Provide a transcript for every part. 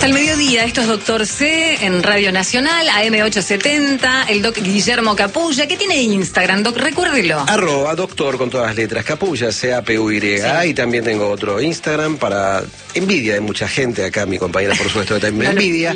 Hasta el mediodía, esto es Doctor C en Radio Nacional, AM870, el doc Guillermo Capulla, que tiene Instagram, doc, recuérdelo. @doctor con todas las letras, Capulla, CAPUY. Sí. Y también tengo otro Instagram para envidia de mucha gente, acá mi compañera por supuesto también me envidia,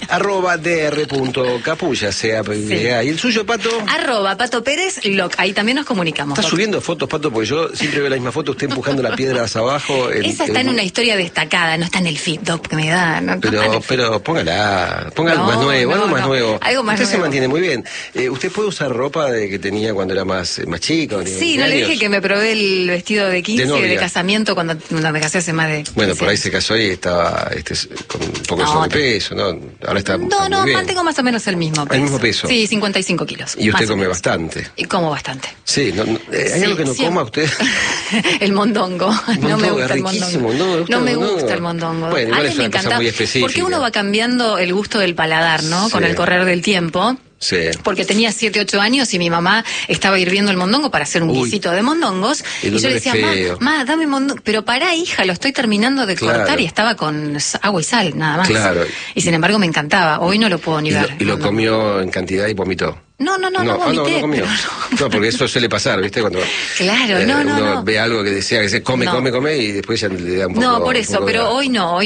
@dr.capulla, CAPUY. Sí. Y el suyo, Pato. Pato Pérez, ahí también nos comunicamos. ¿Está subiendo fotos, Pato? Porque yo siempre veo la misma foto, usted empujando las piedras abajo. Esa está en una historia destacada, no está en el feed, doc, que me da. No, pero póngala, ponga algo más nuevo, Algo más nuevo. Se mantiene muy bien. ¿Usted puede usar ropa de que tenía cuando era más chico? Sí, no le dije que me probé el vestido de 15 de casamiento cuando me casé hace más de... Bueno, por ahí se casó y estaba con un poco de sobrepeso, ¿no? Ahora está muy bien. Mantengo más o menos el mismo peso. ¿El mismo peso? Sí, 55 kilos. ¿Y usted come bastante? Y como bastante. Sí, ¿hay algo que no coma usted? El mondongo. No me gusta el mondongo. No me gusta el mondongo. Bueno, igual es una cosa muy específica. Porque uno va cambiando el gusto del paladar, ¿no? Sí. Con el correr del tiempo. Sí. Porque tenía 7, 8 años y mi mamá estaba hirviendo el mondongo para hacer un guisito de mondongos. Y yo le decía, mamá, dame mondongo. Pero pará, hija, lo estoy terminando de cortar y estaba con agua y sal, nada más. Claro. Y sin embargo me encantaba. Hoy no lo puedo ni ver. ¿Y lo comió en cantidad y vomitó? No vomité. No comió. No, porque eso suele pasar, ¿viste? Cuando uno ve algo que desea que se come y después ya le da un poco. No, por eso, pero hoy no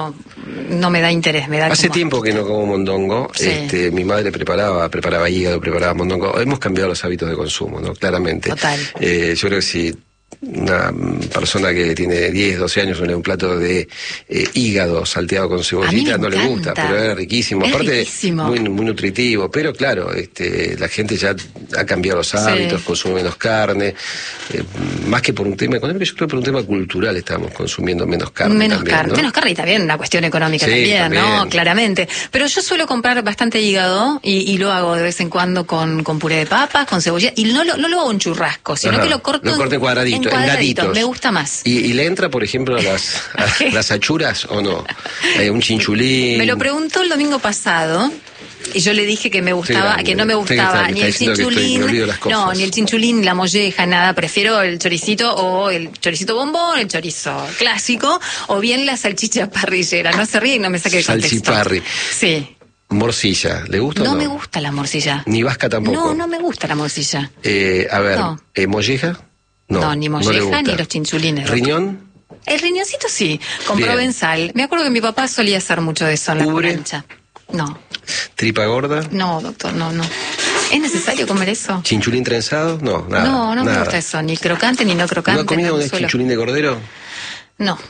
me da interés, Hace tiempo que no como mondongo. Sí. Mi madre preparaba hígado, preparaba mondongo. Hemos cambiado los hábitos de consumo, ¿no? Claramente. Total. Yo creo que si una persona que tiene 10, 12 años un plato de hígado salteado con cebollita no le gusta, pero es riquísimo. Aparte, muy nutritivo, pero claro, la gente ya ha cambiado los hábitos, consume menos carne, más que por un tema económico, yo creo que por un tema cultural estamos consumiendo menos carne. Menos carne y también una cuestión económica también, ¿no? Claramente. Pero yo suelo comprar bastante hígado y lo hago de vez en cuando con puré de papas, con cebolla, y no lo hago en churrasco, sino que lo corto en cuadraditos. En gaditos. Me gusta más. ¿Y le entra, por ejemplo, a las achuras o no? Un chinchulín. Me lo preguntó el domingo pasado. Y yo le dije que me gustaba, que no me gustaba ni el chinchulín, ni el chinchulín, la molleja, nada. Prefiero el choricito o el choricito bombón, el chorizo clásico, o bien la salchicha parrillera. No se ríe y no me saque de contexto. Salchiparri. Sí. Morcilla, ¿le gusta o no? No me gusta la morcilla. Ni vasca tampoco. No me gusta la morcilla. A ver, ¿molleja? No, ni molleja ni los chinchulines. ¿Riñón? El riñoncito sí, con provenzal. Me acuerdo que mi papá solía hacer mucho de eso en la plancha. No. ¿Tripa gorda? No, doctor, no. ¿Es necesario comer eso? ¿Chinchulín trenzado? No, nada. No me gusta eso, ni crocante ni no crocante. ¿No ha comido un chinchulín de cordero? No.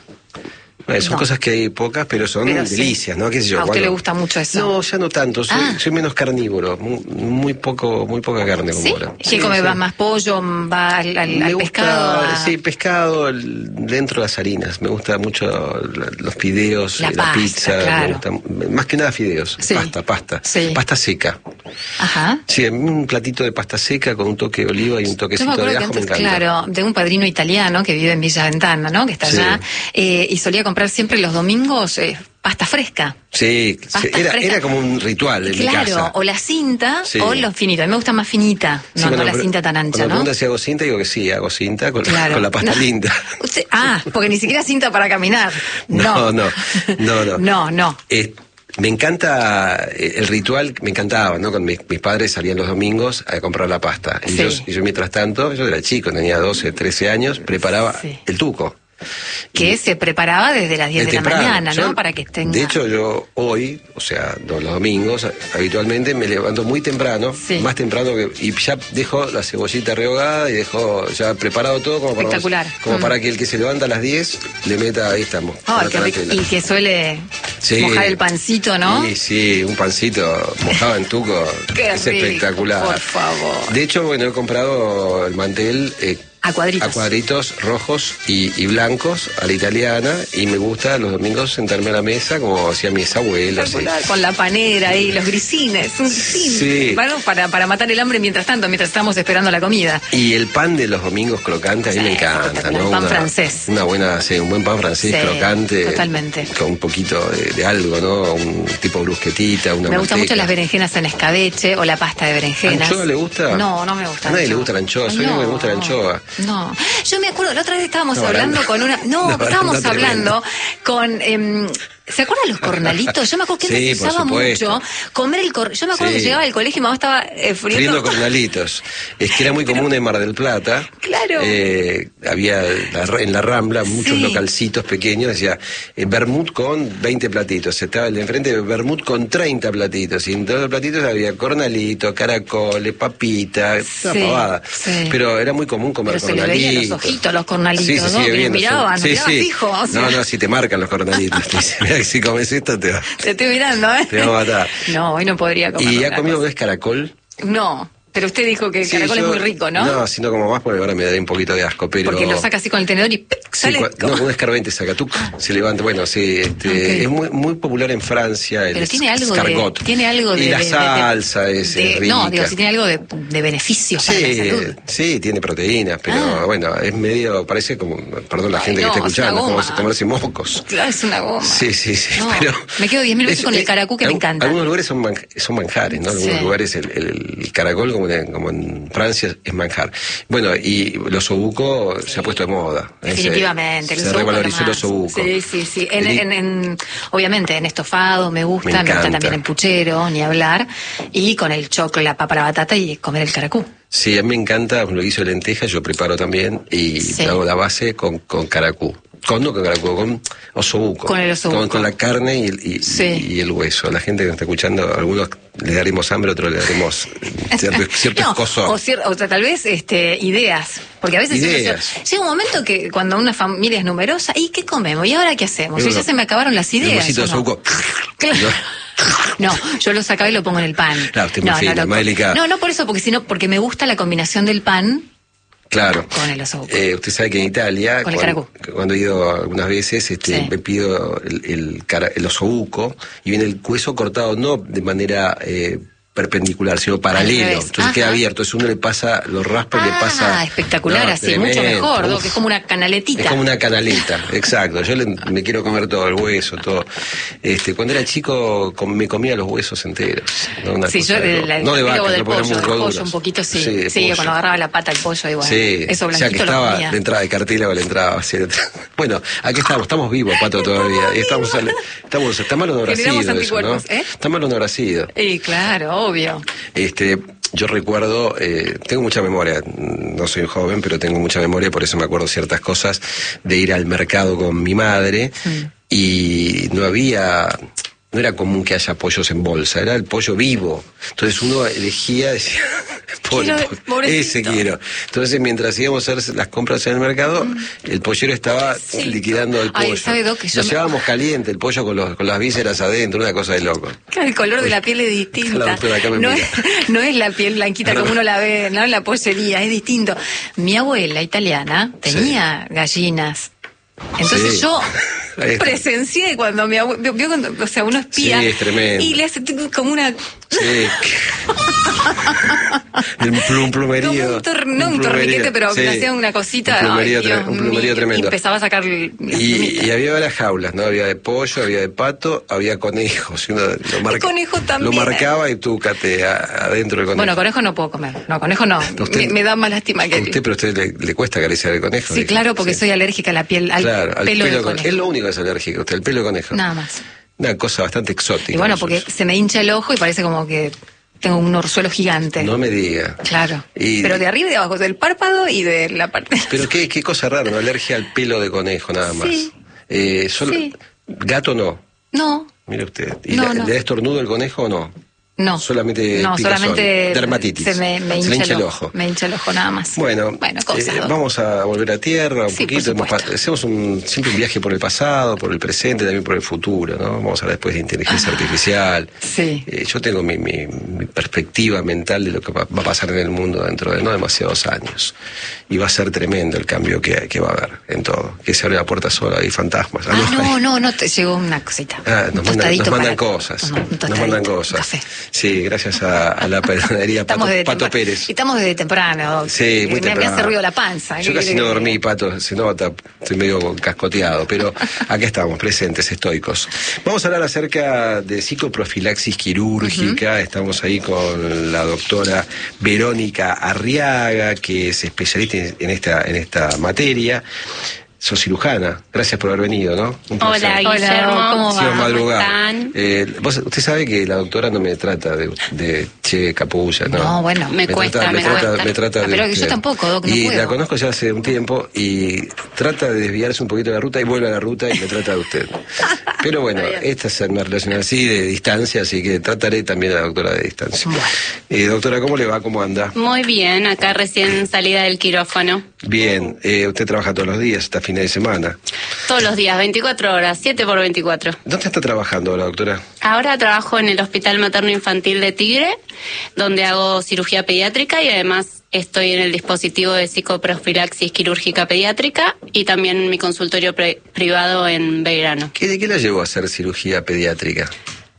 Son cosas que hay pocas, pero son delicias, ¿no? ¿Qué sé yo? ¿A usted le gusta mucho eso? No, ya no tanto. Soy menos carnívoro. Muy poca carne como ahora. ¿Qué come? ¿Va más pollo? ¿Va al pescado? Sí, pescado dentro de las harinas. Me gusta mucho los fideos, la pizza. Claro. Me gusta, más que nada fideos. Sí. Pasta. Sí. Pasta seca. Ajá. Sí, un platito de pasta seca con un toque de oliva y un toquecito de ajo me encanta. Claro, de un padrino italiano que vive en Villa Ventana, ¿no? Que está allá. Y solía comprar siempre los domingos pasta fresca. Sí, era como un ritual en mi casa. Claro, o la cinta o los finitos. A mí me gusta más finita, no la cinta tan ancha, ¿no? Cuando me preguntas si hago cinta, digo que sí, hago cinta con la pasta linda. Porque ni siquiera cinta para caminar. No. Me encanta el ritual, me encantaba, ¿no? Cuando mis padres salían los domingos a comprar la pasta. Y yo mientras tanto, yo era chico, tenía 12, 13 años, preparaba el tuco. Que se preparaba desde las 10 de la mañana, ¿no? Para que estén. De hecho, yo hoy, los domingos, habitualmente me levanto muy temprano, más temprano y ya dejo la cebollita rehogada y dejo ya preparado todo como para que el que se levanta a las 10 le meta, ahí estamos. Y que suele mojar el pancito, ¿no? Sí, un pancito mojado en tuco. Es espectacular. Por favor. De hecho, he comprado el mantel a cuadritos rojos y blancos a la italiana, y me gusta los domingos sentarme a la mesa como hacían mis abuelos. Con la panera y los grisines, bueno, para matar el hambre mientras estamos esperando la comida. Y el pan de los domingos crocante a mí me encanta, ¿no? Un pan francés. Un buen pan francés crocante. Totalmente. Con un poquito de algo, ¿no? Un tipo brusquetita, Me gustan mucho las berenjenas en escabeche o la pasta de berenjenas. ¿Anchoa le gusta? No me gusta. A nadie le gusta la anchoa, no me gusta la anchoa. No, yo me acuerdo, la otra vez estábamos hablando con una... estábamos hablando con ¿Se acuerdan los cornalitos? Yo me acuerdo que se usaba mucho comer yo me acuerdo que llegaba al colegio y mamá estaba friendo cornalitos. Es que era muy común en Mar del Plata. Claro. Había en la Rambla muchos localcitos pequeños, decía vermut con 20 platitos. Estaba el de enfrente vermut con 30 platitos. Y en todos los platitos había cornalito, caracoles, papita, una pavada. Sí. Pero era muy común comer cornalitos. Se le veían los ojitos los cornalitos, ¿no? Que miraban fijo. O sea. No, si te marcan los cornalitos. Si comes esto te estoy mirando, ¿eh? Te va a matar. No, hoy no podría comer. ¿Y ha comido vez caracol? No. Pero usted dijo que el caracol es muy rico, ¿no? No, si no como más, porque ahora me daría un poquito de asco, pero... Porque lo saca así con el tenedor y sale... No, un escarbente saca, se levanta. Bueno, sí, es muy, muy popular en Francia el escargot. Tiene algo de... Y la salsa es rica. No, digo, si tiene algo de beneficios para la salud. Sí, tiene proteínas, pero bueno, es medio, parece como, perdón la gente que está escuchando, como comerse mocos. Claro, es una goma. Sí, no, pero... Me quedo 10 minutos con el caracú que me encanta. Algunos lugares son manjares, ¿no? Algunos lugares el caracol, como en Francia, es manjar. Bueno, y los osobuco se ha puesto de moda. Definitivamente. Se revalorizó el osobuco. Sí. Obviamente en estofado me gusta también en puchero, ni hablar. Y con el choclo, la papa, la batata y comer el caracú. Sí, a mí me encanta lo que hizo de lentejas, yo preparo también y hago la base con caracú. Con osobuco. Con el osobuco. Con la carne y el hueso. La gente que está escuchando, algunos le daremos hambre, otros le daremos ciertos cosas. O tal vez ideas. Porque a veces llega un momento que cuando una familia es numerosa, ¿y qué comemos? ¿Y ahora qué hacemos? Y ya se me acabaron las ideas. Un vasito de osobuco. Claro. No, yo lo sacaba y lo pongo en el pan. Claro, más delicado. No por eso, porque me gusta la combinación del pan. Claro. Con el osobuco. Usted sabe que en Italia, cuando he ido algunas veces, me pido el osobuco y viene el hueso cortado no de manera perpendicular, sino paralelo. Entonces queda abierto. Entonces uno le pasa, lo raspa y le pasa... espectacular, así, tremendo. Mucho mejor, ¿no? Que es como una canaletita. Es como una canaleta, exacto. Yo me quiero comer todo el hueso, todo. Cuando era chico me comía los huesos enteros. ¿No? Yo no de vaca, del pollo, un poquito sí, cuando agarraba la pata el pollo, igual. Sí, eso blanquito que estaba de entrada de cartílago, le entraba así. Bueno, aquí estamos vivos, Pato, todavía. Y está mal o no habrá sido eso, ¿no? Está mal o no habrá sido. Sí, claro, obvio. Yo recuerdo, tengo mucha memoria, no soy joven, pero tengo mucha memoria, por eso me acuerdo ciertas cosas, de ir al mercado con mi madre y no era común que haya pollos en bolsa, era el pollo vivo. Entonces uno elegía, decía, ese quiero. Entonces mientras íbamos a hacer las compras en el mercado, el pollero estaba liquidando el pollo. Nos llevábamos caliente el pollo con las vísceras adentro, una cosa de loco. Claro, el color de la piel es distinta. No es la piel blanquita como uno la ve, ¿no? En la pollería, es distinto. Mi abuela italiana tenía gallinas. Entonces yo presencié cuando mi abuelo, o sea, uno espía y le hace como una... un plumerío. Un torniquete, pero le hacían una cosita. Un plumerío tremendo. Y empezaba a sacar... Y había varias jaulas, ¿no? Había de pollo, había de pato, había conejos. Uno el conejo también. Lo marcaba y tú adentro del conejo. Bueno, conejo no puedo comer. No, conejo no. Me da más lástima que... Pero a usted le cuesta acariciar el conejo. Sí, claro, porque soy alérgica a la piel, al pelo de conejo. Es lo único que es alérgico, el pelo de conejo. Nada más. Una cosa bastante exótica. Y bueno, porque se me hincha el ojo y parece como que tengo un orzuelo gigante. No me diga. Claro. Pero de arriba y de abajo, del párpado y de la parte... Pero qué cosa rara, ¿no? Alergia al pelo de conejo, nada más. Sí. ¿Gato no? No. Mire usted. ¿Y le da estornudo el conejo o no? No. Solamente dermatitis. Se me hincha el ojo. Me hincha el ojo nada más. Bueno, cosas, vamos a volver a tierra un poquito. Hacemos siempre un viaje por el pasado, por el presente, también por el futuro, ¿no? Vamos a hablar después de inteligencia artificial. Sí. Yo tengo mi perspectiva mental de lo que va a pasar en el mundo dentro de no demasiados años. Y va a ser tremendo el cambio que va a haber en todo. Que se abre la puerta sola y fantasmas. No, te llegó una cosita. Nos mandan cosas. Nos mandan cosas. Café. Sí, gracias a la panadería Pato Pérez. Y estamos desde temprano. Sí, muy temprano. Me hace ruido la panza. Yo casi no dormí, Pato, se nota, estoy medio cascoteado, pero acá estamos, presentes, estoicos. Vamos a hablar acerca de psicoprofilaxis quirúrgica. Estamos ahí con la doctora Verónica Arriaga, que es especialista en esta materia. sos cirujana. Gracias por haber venido, ¿no? Hola, Guillermo. ¿Cómo va? ¿Cómo están? Usted sabe que la doctora no me trata de che, capulla, ¿no? No, bueno. Me cuesta. Me trata de pero usted. yo tampoco, Doc, no y puedo. la conozco ya hace un tiempo y trata de desviarse un poquito de la ruta y vuelve a la ruta y me trata de usted. Pero bueno, esta es una relación así de distancia, así que trataré también a la doctora de distancia. Doctora, ¿cómo le va? ¿Cómo anda? Muy bien, acá recién salida del quirófano. Bien, usted trabaja todos los días, hasta fines de semana. Todos los días, 24 horas, 7x24. ¿Dónde está trabajando ahora, doctora? Ahora trabajo en el Hospital Materno Infantil de Tigre, donde hago cirugía pediátrica y además estoy en el dispositivo de psicoprofilaxis quirúrgica pediátrica y también en mi consultorio privado en Belgrano. ¿De qué la llevó a hacer cirugía pediátrica?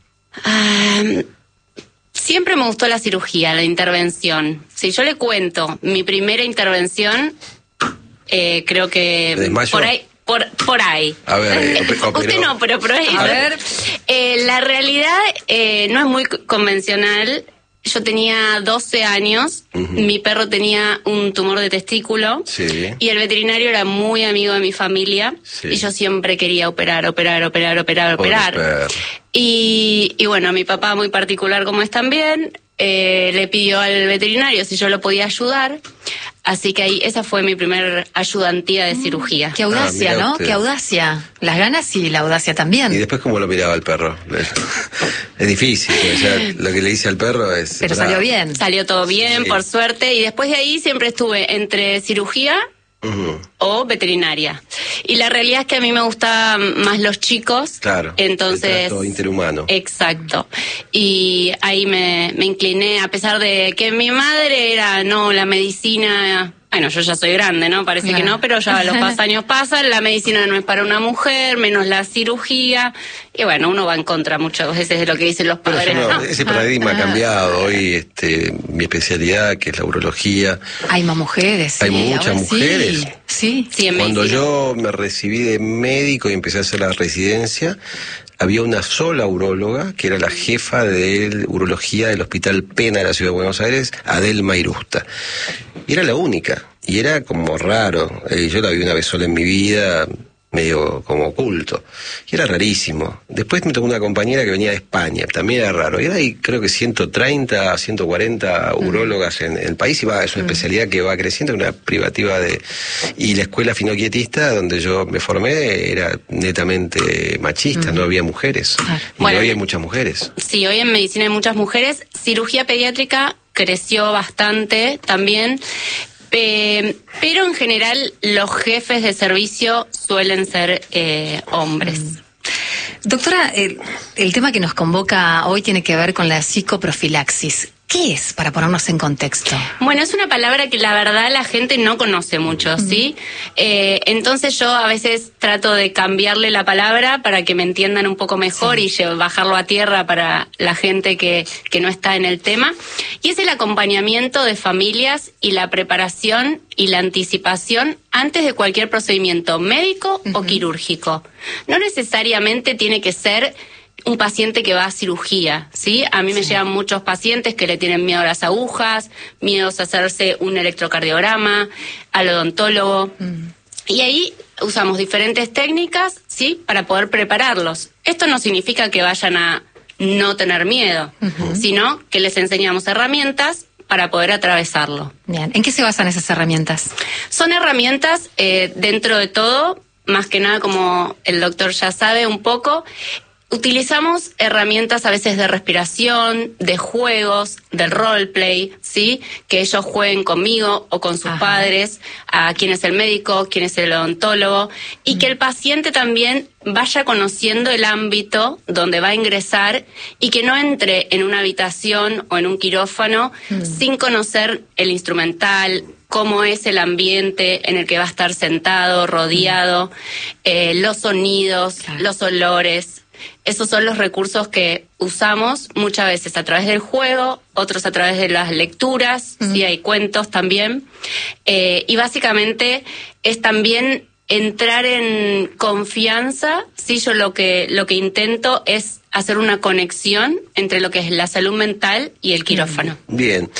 Siempre me gustó la cirugía, la intervención. Si yo le cuento mi primera intervención, creo que ¿Desmayo? por ahí. A ver, Usted no, pero por ahí. A ver. La realidad no es muy convencional. Yo tenía 12 años, mi perro tenía un tumor de testículo y el veterinario era muy amigo de mi familia y yo siempre quería operar. Y bueno, mi papá, muy particular como es también, le pidió al veterinario si yo lo podía ayudar. Así que ahí, esa fue mi primer ayudantía de cirugía. Qué audacia, ¿no? Usted. Qué audacia. Las ganas y la audacia también. ¿Y después cómo lo miraba el perro? Es difícil, porque ya lo que le dice al perro es... Pero salió bien. Salió todo bien, por suerte, y después de ahí siempre estuve entre cirugía o veterinaria. Y la realidad es que a mí me gustaban más los chicos. Claro, entonces, el trato interhumano. Exacto. Y ahí me incliné, a pesar de que mi madre era, no, la medicina... Bueno, yo ya soy grande, ¿no? Parece que no, pero ya los años pasan, la medicina no es para una mujer, menos la cirugía, y bueno, uno va en contra muchas veces de lo que dicen los padres. Pero no, ese paradigma ha cambiado. Hoy mi especialidad, que es la urología... Hay más mujeres. Sí, hay muchas mujeres. Sí. Cuando yo me recibí de médico y empecé a hacer la residencia, había una sola uróloga, que era la jefa de urología del Hospital Pena de la Ciudad de Buenos Aires, Adelma Irusta. Y era la única, y era como raro. Yo la vi una vez sola en mi vida, medio como oculto, y era rarísimo. Después me tocó una compañera que venía de España, también era raro. Y ahora hay creo que 130, 140 urólogas en el país, y es una especialidad que va creciendo, una privativa y la escuela finoquietista donde yo me formé era netamente machista, no había mujeres. Y hoy hay muchas mujeres. Sí, hoy en medicina hay muchas mujeres. Cirugía pediátrica creció bastante también. Pero en general los jefes de servicio suelen ser hombres. Doctora, el tema que nos convoca hoy tiene que ver con la psicoprofilaxis. ¿Qué es, para ponernos en contexto? Bueno, es una palabra que la verdad la gente no conoce mucho, ¿sí? Entonces yo a veces trato de cambiarle la palabra para que me entiendan un poco mejor y bajarlo a tierra para la gente que no está en el tema. Y es el acompañamiento de familias y la preparación y la anticipación antes de cualquier procedimiento médico o quirúrgico. No necesariamente tiene que ser un paciente que va a cirugía, ¿sí? A mí me llegan muchos pacientes que le tienen miedo a las agujas, miedos a hacerse un electrocardiograma, al odontólogo. Y ahí usamos diferentes técnicas, ¿sí? Para poder prepararlos. Esto no significa que vayan a no tener miedo, sino que les enseñamos herramientas para poder atravesarlo. Bien. ¿En qué se basan esas herramientas? Son herramientas, dentro de todo, más que nada, como el doctor ya sabe un poco, utilizamos herramientas a veces de respiración, de juegos, del roleplay, ¿sí? Que ellos jueguen conmigo o con sus padres, a quién es el médico, quién es el odontólogo, y que el paciente también vaya conociendo el ámbito donde va a ingresar y que no entre en una habitación o en un quirófano sin conocer el instrumental, cómo es el ambiente en el que va a estar sentado, rodeado, los sonidos, los olores. Esos son los recursos que usamos muchas veces a través del juego, otros a través de las lecturas, sí, hay cuentos también. Y básicamente es también entrar en confianza. Sí, yo lo que intento es hacer una conexión entre lo que es la salud mental y el quirófano. Bien.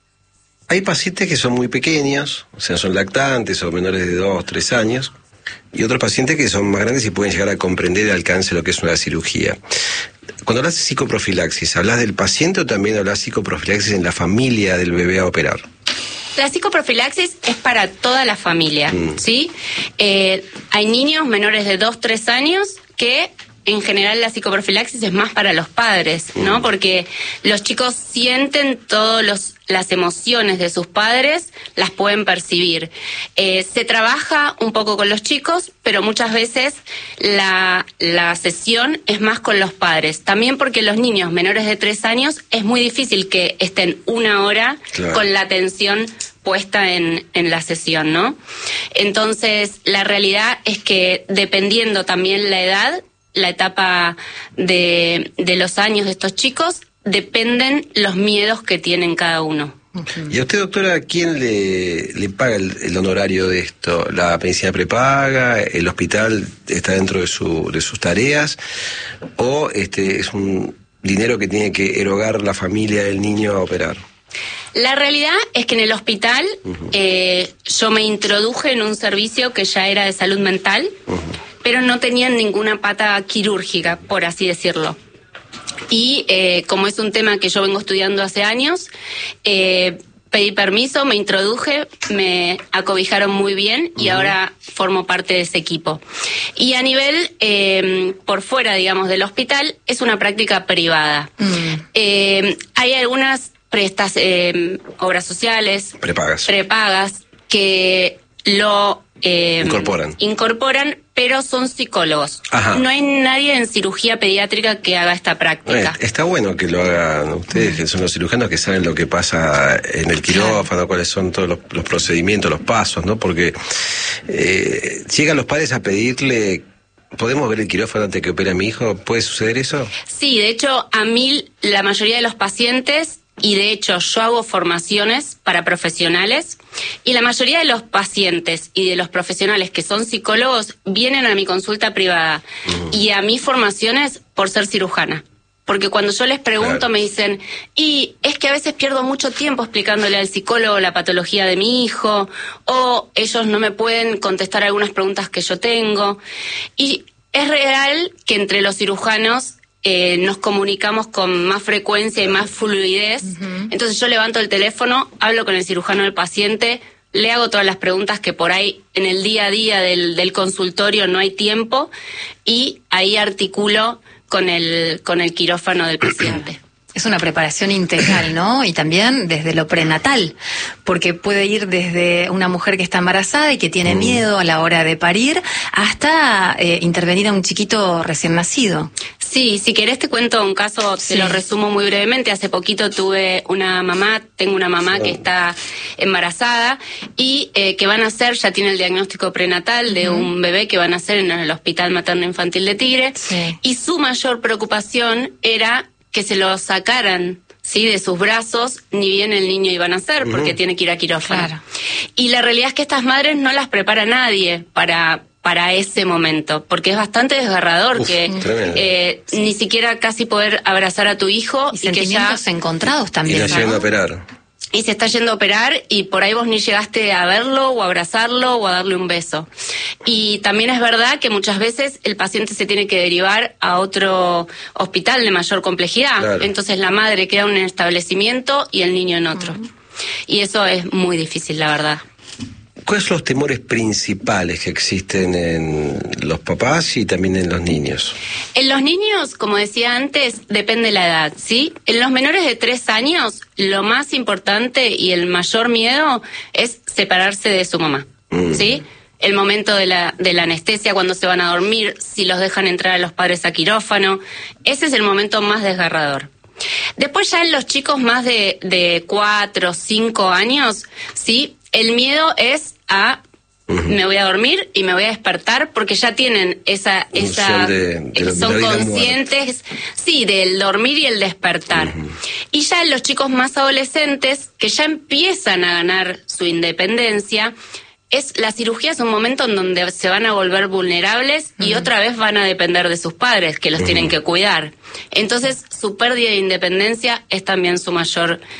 Hay pacientes que son muy pequeños, o sea, son lactantes o menores de 2, 3 años, y otros pacientes que son más grandes y pueden llegar a comprender el alcance de lo que es una cirugía. Cuando hablas de psicoprofilaxis, ¿hablas del paciente o también hablas de psicoprofilaxis en la familia del bebé a operar? La psicoprofilaxis es para toda la familia, ¿sí? Hay niños menores de 2-3 años que en general la psicoprofilaxis es más para los padres, ¿no? Porque los chicos sienten todas las emociones de sus padres, las pueden percibir. Se trabaja un poco con los chicos, pero muchas veces la sesión es más con los padres. También porque los niños menores de 3 años es muy difícil que estén 1 hora con la atención puesta en la sesión, ¿no? Entonces, la realidad es que dependiendo también la edad, la etapa de los años de estos chicos, dependen los miedos que tienen cada uno. ¿Y a usted, doctora, quién le paga el honorario de esto? ¿La medicina prepaga? ¿El hospital está dentro de sus tareas? ¿O es un dinero que tiene que erogar la familia del niño a operar? La realidad es que en el hospital yo me introduje en un servicio que ya era de salud mental, pero no tenían ninguna pata quirúrgica, por así decirlo. Y como es un tema que yo vengo estudiando hace años, pedí permiso, me introduje, me acobijaron muy bien y ahora formo parte de ese equipo. Y a nivel, por fuera, digamos, del hospital, es una práctica privada. Hay algunas obras sociales, prepagas que lo incorporan, pero son psicólogos. Ajá. No hay nadie en cirugía pediátrica que haga esta práctica. Está bueno que lo hagan ustedes, que son los cirujanos que saben lo que pasa en el quirófano, cuáles son todos los procedimientos, los pasos, ¿no? Porque llegan los padres a pedirle: ¿podemos ver el quirófano antes que opere a mi hijo? ¿Puede suceder eso? Sí, de hecho, a mí la mayoría de los pacientes, y de hecho yo hago formaciones para profesionales, y la mayoría de los pacientes y de los profesionales que son psicólogos vienen a mi consulta privada y a mis formaciones por ser cirujana. Porque cuando yo les pregunto me dicen, y es que a veces pierdo mucho tiempo explicándole al psicólogo la patología de mi hijo, o ellos no me pueden contestar algunas preguntas que yo tengo. Y es real que entre los cirujanos nos comunicamos con más frecuencia y más fluidez. Entonces yo levanto el teléfono, hablo con el cirujano del paciente, le hago todas las preguntas que por ahí en el día a día del consultorio no hay tiempo, y ahí articulo con el quirófano del paciente. Es una preparación integral, ¿no? Y también desde lo prenatal, porque puede ir desde una mujer que está embarazada y que tiene miedo a la hora de parir, hasta intervenir a un chiquito recién nacido. Sí, si querés te cuento un caso, te lo resumo muy brevemente. Hace poquito tengo una mamá que está embarazada y que van a hacer, ya tiene el diagnóstico prenatal de un bebé que van a hacer en el Hospital Materno Infantil de Tigre, y su mayor preocupación era que se lo sacaran, ¿sí?, de sus brazos, ni bien el niño iba a nacer, porque tiene que ir a quirófano. Claro. Y la realidad es que estas madres no las prepara nadie para ese momento, porque es bastante desgarrador ni siquiera casi poder abrazar a tu hijo. Y sentimientos encontrados también. Y la llegan a operar. Y se está yendo a operar y por ahí vos ni llegaste a verlo o a abrazarlo o a darle un beso. Y también es verdad que muchas veces el paciente se tiene que derivar a otro hospital de mayor complejidad. Claro. Entonces la madre queda en un establecimiento y el niño en otro. Y eso es muy difícil, la verdad. ¿Cuáles son los temores principales que existen en los papás y también en los niños? En los niños, como decía antes, depende de la edad, ¿sí? En los menores de 3 años, lo más importante y el mayor miedo es separarse de su mamá, ¿sí? El momento de la anestesia, cuando se van a dormir, si los dejan entrar a los padres a quirófano, ese es el momento más desgarrador. Después ya en los chicos más de 4, 5 años, ¿sí? El miedo es me voy a dormir y me voy a despertar, porque ya tienen son conscientes, sí, del dormir y el despertar. Y ya en los chicos más adolescentes, que ya empiezan a ganar su independencia, la cirugía es un momento en donde se van a volver vulnerables y otra vez van a depender de sus padres, que los tienen que cuidar. Entonces, su pérdida de independencia es también su mayor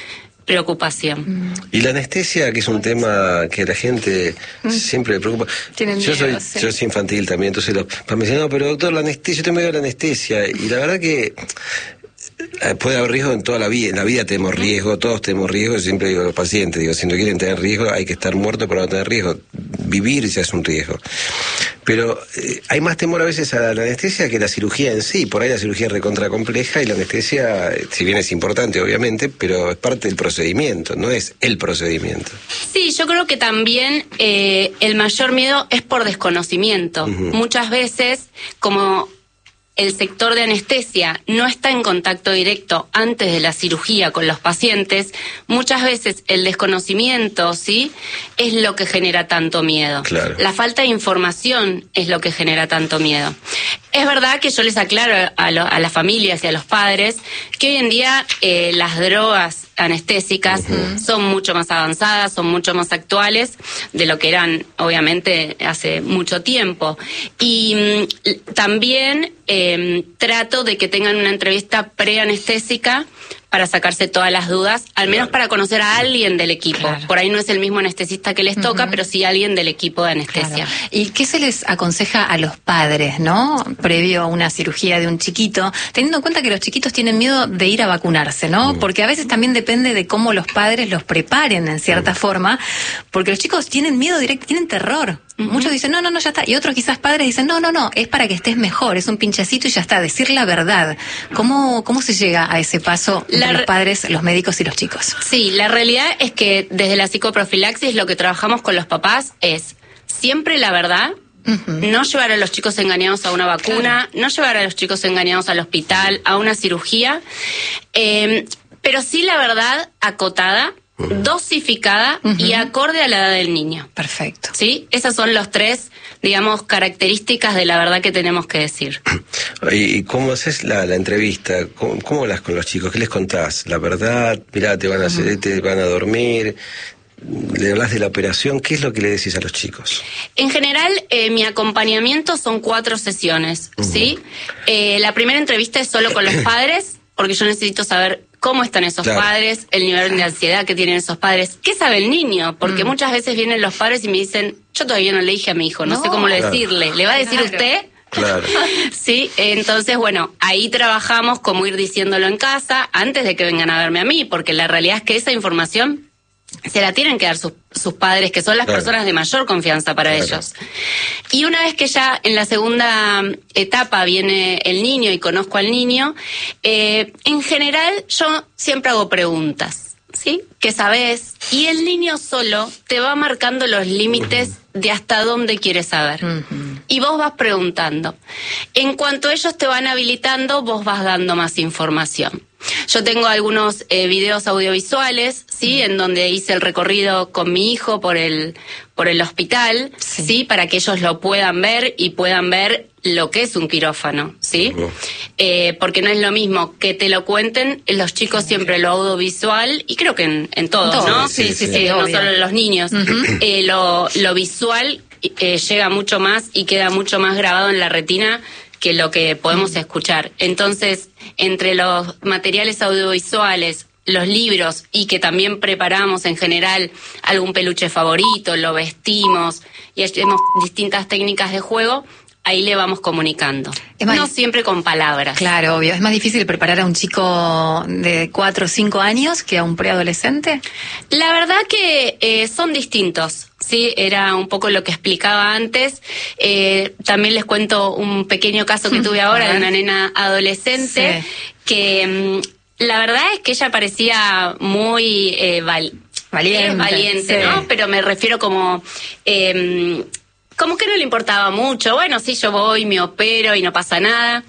preocupación. Y la anestesia, que es un tema que a la gente siempre le preocupa. Yo soy infantil también, entonces los papás me dicen, no, pero doctor, la anestesia, yo tengo miedo a la anestesia. Y la verdad que puede haber riesgo en toda la vida. En la vida tenemos riesgo, todos tenemos riesgo. Yo siempre digo a los pacientes, si no quieren tener riesgo, hay que estar muerto para no tener riesgo. Vivir ya es un riesgo. Pero hay más temor a veces a la anestesia que la cirugía en sí. Por ahí la cirugía es recontra compleja y la anestesia, si bien es importante obviamente, pero es parte del procedimiento, no es el procedimiento. Sí, yo creo que también el mayor miedo es por desconocimiento. Muchas veces, como el sector de anestesia no está en contacto directo antes de la cirugía con los pacientes, muchas veces el desconocimiento, ¿sí?, es lo que genera tanto miedo. Claro. La falta de información es lo que genera tanto miedo. Es verdad que yo les aclaro a las familias y a los padres que hoy en día las drogas anestésicas son mucho más avanzadas, son mucho más actuales de lo que eran, obviamente, hace mucho tiempo. Y también trato de que tengan una entrevista preanestésica para sacarse todas las dudas, al menos para conocer a alguien del equipo. Claro. Por ahí no es el mismo anestesista que les toca, pero sí alguien del equipo de anestesia. Claro. ¿Y qué se les aconseja a los padres, no? Previo a una cirugía de un chiquito, teniendo en cuenta que los chiquitos tienen miedo de ir a vacunarse, ¿no? Porque a veces también depende de cómo los padres los preparen en cierta forma, porque los chicos tienen miedo directo, tienen terror. Muchos dicen, no, ya está. Y otros quizás padres dicen, no, es para que estés mejor, es un pinchacito y ya está, decir la verdad. ¿Cómo se llega a ese paso entre los padres, los médicos y los chicos? Sí, la realidad es que desde la psicoprofilaxis lo que trabajamos con los papás es siempre la verdad. No llevar a los chicos engañados a una vacuna, no llevar a los chicos engañados al hospital, a una cirugía, pero sí la verdad acotada, dosificada y acorde a la edad del niño. Perfecto. ¿Sí? Esas son los tres, digamos, características de la verdad que tenemos que decir. ¿Y cómo haces la entrevista? ¿Cómo hablas con los chicos? ¿Qué les contás? ¿La verdad? Mirá, te van a hacer, te van a dormir. ¿Le hablas de la operación? ¿Qué es lo que le decís a los chicos? En general, mi acompañamiento son 4 sesiones, ¿sí? La primera entrevista es solo con los padres, porque yo necesito saber cómo están esos padres, el nivel de ansiedad que tienen esos padres, qué sabe el niño, porque muchas veces vienen los padres y me dicen, yo todavía no le dije a mi hijo, no sé cómo decirle, ¿le va a decir usted? Claro. Sí, entonces, bueno, ahí trabajamos cómo ir diciéndolo en casa antes de que vengan a verme a mí, porque la realidad es que esa información se la tienen que dar sus padres, que son las personas de mayor confianza para ellos. Y una vez que ya en la segunda etapa viene el niño y conozco al niño, en general yo siempre hago preguntas, ¿sí? ¿Qué sabes? Y el niño solo te va marcando los límites de hasta dónde quiere saber. Y vos vas preguntando. En cuanto ellos te van habilitando, vos vas dando más información. Yo tengo algunos videos audiovisuales, ¿sí? En donde hice el recorrido con mi hijo por el hospital, ¿sí? Para que ellos lo puedan ver y puedan ver lo que es un quirófano, ¿sí? Porque no es lo mismo que te lo cuenten los chicos, siempre lo audiovisual, y creo que en todos, ¿no? Sí, no solo los niños. Lo visual llega mucho más y queda mucho más grabado en la retina que lo que podemos escuchar. Entonces, entre los materiales audiovisuales, los libros, y que también preparamos en general algún peluche favorito, lo vestimos y hacemos distintas técnicas de juego, ahí le vamos comunicando. No siempre con palabras. Claro, obvio. ¿Es más difícil preparar a un chico de 4 o 5 años que a un preadolescente? La verdad que son distintos. Sí, era un poco lo que explicaba antes. También les cuento un pequeño caso que tuve ahora de una nena adolescente que la verdad es que ella parecía muy valiente, ¿no? Pero me refiero como que no le importaba mucho. Bueno, sí, yo voy, me opero y no pasa nada.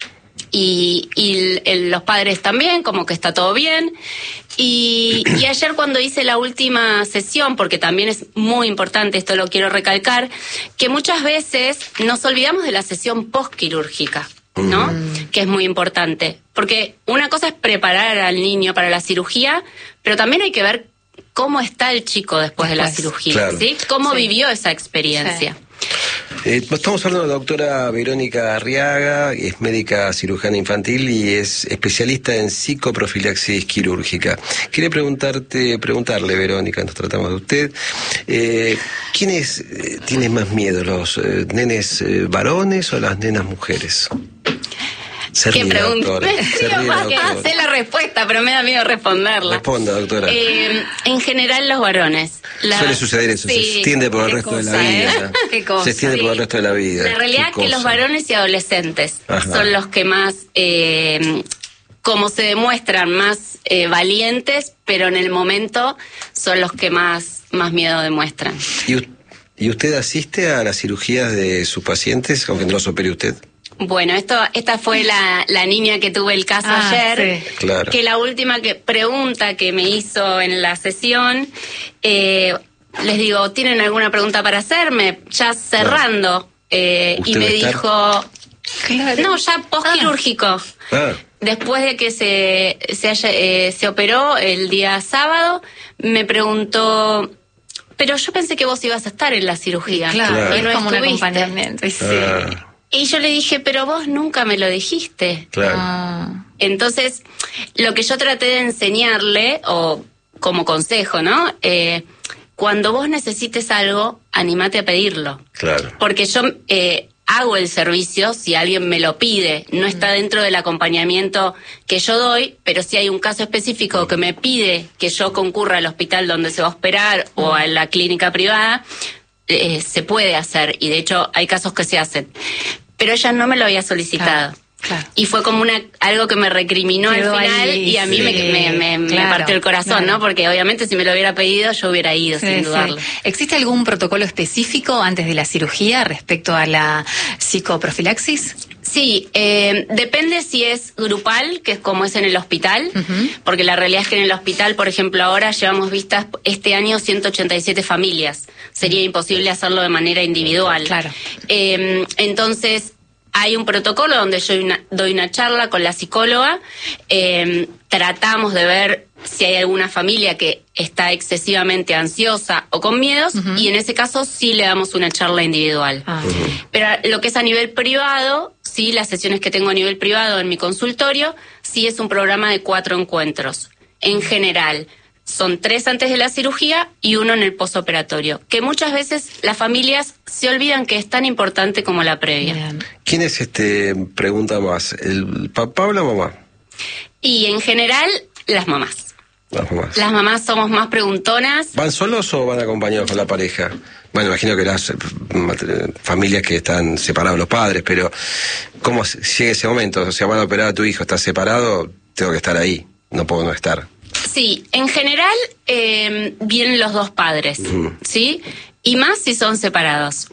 Y los padres también, como que está todo bien. Y ayer cuando hice la última sesión, porque también es muy importante, esto lo quiero recalcar, que muchas veces nos olvidamos de la sesión postquirúrgica, ¿no? Que es muy importante. Porque una cosa es preparar al niño para la cirugía, pero también hay que ver cómo está el chico después de la cirugía, ¿sí? Cómo vivió esa experiencia. Estamos hablando de la doctora Verónica Arriaga, es médica cirujana infantil y es especialista en psicoprofilaxis quirúrgica. Quería preguntarle, Verónica, nos tratamos de usted, ¿quiénes tienen más miedo, los nenes varones o las nenas mujeres? ¿Qué pregunta? Sé la respuesta, pero me da miedo responderla. Responda, doctora. En general, los varones. Suele suceder eso, sí, se extiende por el resto de la vida. ¿Qué cosa? Se extiende por el resto de la vida. La realidad es que los varones y adolescentes son los que más, como se demuestran, más valientes, pero en el momento son los que más miedo demuestran. ¿Y usted asiste a las cirugías de sus pacientes, aunque no los opere usted? Bueno, esta fue la niña que tuve el caso ayer, sí. Claro. Que la última pregunta que me hizo en la sesión, les digo, ¿tienen alguna pregunta para hacerme? Ya cerrando, y me dijo, no, ya postquirúrgico. Después de que se operó el día sábado, me preguntó, pero yo pensé que vos ibas a estar en la cirugía. Claro, y no es como un estuviste. acompañamiento. Sí. Y yo le dije, pero vos nunca me lo dijiste. Claro. Entonces, lo que yo traté de enseñarle, o como consejo, ¿no? Cuando vos necesites algo, anímate a pedirlo. Claro. Porque yo hago el servicio si alguien me lo pide. No está dentro del acompañamiento que yo doy, pero si hay un caso específico que me pide que yo concurra al hospital donde se va a operar o a la clínica privada, se puede hacer, y de hecho hay casos que se hacen. Pero ella no me lo había solicitado. Claro. Y fue como algo que me recriminó al final ahí, y a mí me partió el corazón, ¿no? Porque obviamente si me lo hubiera pedido yo hubiera ido, sin dudarlo. ¿Existe algún protocolo específico antes de la cirugía respecto a la psicoprofilaxis? Sí, depende si es grupal, que es como es en el hospital, porque la realidad es que en el hospital, por ejemplo, ahora llevamos vistas este año 187 familias. Sería imposible hacerlo de manera individual. Claro. Entonces, hay un protocolo donde yo doy una charla con la psicóloga, tratamos de ver si hay alguna familia que está excesivamente ansiosa o con miedos, y en ese caso sí le damos una charla individual. Pero lo que es a nivel privado, sí, las sesiones que tengo a nivel privado en mi consultorio, sí es un programa de 4 encuentros. En general, son 3 antes de la cirugía y 1 en el postoperatorio, que muchas veces las familias se olvidan que es tan importante como la previa. Bien. ¿Quién es pregunta más, el papá o la mamá? Y en general, las mamás. Las mamás somos más preguntonas. ¿Van solos o van acompañados con la pareja? Bueno, imagino que las familias que están separados los padres, pero ¿cómo llega ese momento? O sea, van a operar a tu hijo, ¿estás separado? Tengo que estar ahí, no puedo no estar. Sí, en general vienen los 2 padres, ¿sí? Y más si son separados.